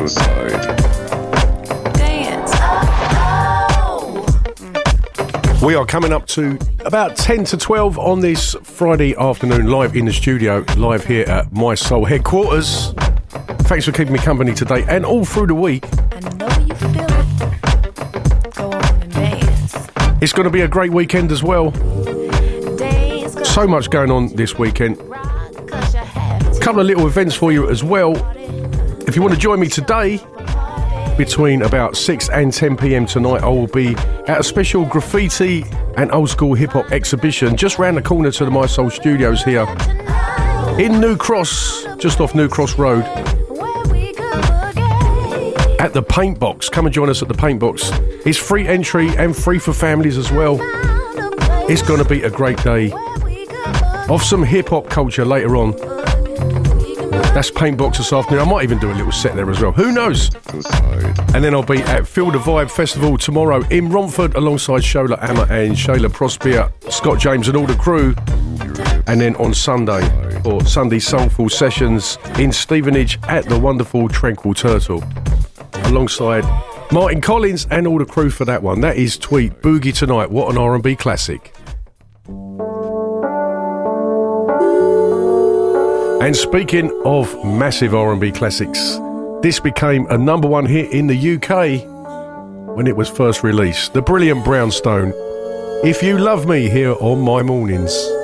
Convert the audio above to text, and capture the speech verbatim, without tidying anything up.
We are coming up to about ten to twelve on this Friday afternoon, live in the studio, live here at My Soul headquarters. Thanks for keeping me company today and all through the week. I know you feel it. Go on and dance. It's going to be a great weekend as well. So much going on this weekend. A couple of little events for you as well. If you want to join me today, between about six and ten p.m. tonight, I will be at a special graffiti and old school hip hop exhibition just round the corner to the My Soul Studios here in New Cross, just off New Cross Road, at the Paint Box. Come and join us at the Paint Box. It's free entry and free for families as well. It's going to be a great day of some hip hop culture later on. That's Paint Box this afternoon. I might even do a little set there as well. Who knows? And then I'll be at Feel the Vibe Festival tomorrow in Romford alongside Shola Amma and Shayla Prosper, Scott James and all the crew. And then on Sunday, or Sunday Soulful Sessions in Stevenage at the wonderful Tranquil Turtle, alongside Martin Collins and all the crew for that one. That is Tweet Boogie Tonight. What an R and B classic. And speaking of massive R and B classics, this became a number one hit in the U K when it was first released. The brilliant Brownstone, If You Love Me, here on My Mornings.